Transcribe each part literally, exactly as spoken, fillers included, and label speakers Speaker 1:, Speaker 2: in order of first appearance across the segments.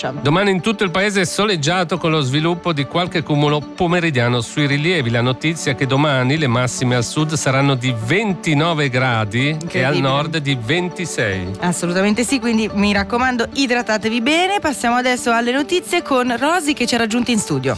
Speaker 1: pioggia.
Speaker 2: Domani in tutto il paese è soleggiato con lo sviluppo di qualche cumulo pomeridiano sui rilievi. La notizia è che domani le massime al sud saranno di ventinove gradi e al nord di ventisei.
Speaker 1: Assolutamente sì, quindi mi raccomando, idratatevi bene. Passiamo adesso alle notizie con Rosy che ci ha raggiunti in studio.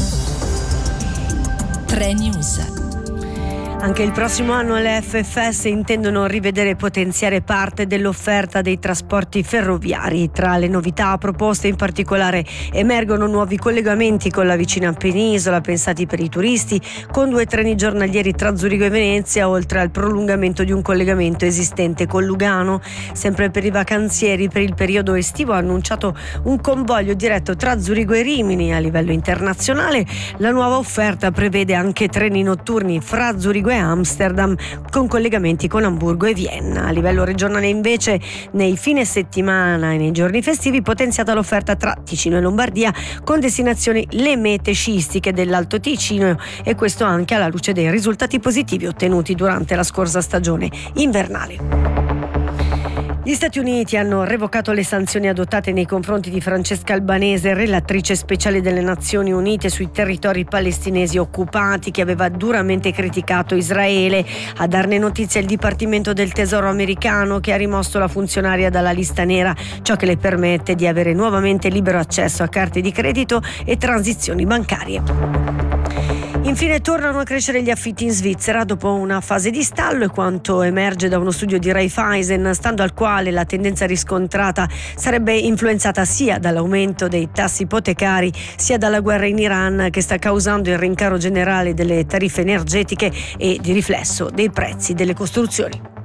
Speaker 3: tre News.
Speaker 4: Anche il prossimo anno le F F S intendono rivedere e potenziare parte dell'offerta dei trasporti ferroviari. Tra le novità proposte in particolare emergono nuovi collegamenti con la vicina penisola pensati per i turisti, con due treni giornalieri tra Zurigo e Venezia, oltre al prolungamento di un collegamento esistente con Lugano. Sempre per i vacanzieri, per il periodo estivo ha annunciato un convoglio diretto tra Zurigo e Rimini. A livello internazionale la nuova offerta prevede anche treni notturni fra Zurigo e Amsterdam con collegamenti con Amburgo e Vienna. A livello regionale invece nei fine settimana e nei giorni festivi potenziata l'offerta tra Ticino e Lombardia con destinazioni le mete sciistiche dell'Alto Ticino, e questo anche alla luce dei risultati positivi ottenuti durante la scorsa stagione invernale. Gli Stati Uniti hanno revocato le sanzioni adottate nei confronti di Francesca Albanese, relatrice speciale delle Nazioni Unite sui territori palestinesi occupati, che aveva duramente criticato Israele. A darne notizia il Dipartimento del Tesoro americano, che ha rimosso la funzionaria dalla lista nera, ciò che le permette di avere nuovamente libero accesso a carte di credito e transizioni bancarie. Infine tornano a crescere gli affitti in Svizzera dopo una fase di stallo, e quanto emerge da uno studio di Raiffeisen, stando al quale la tendenza riscontrata sarebbe influenzata sia dall'aumento dei tassi ipotecari sia dalla guerra in Iran, che sta causando il rincaro generale delle tariffe energetiche e di riflesso dei prezzi delle costruzioni.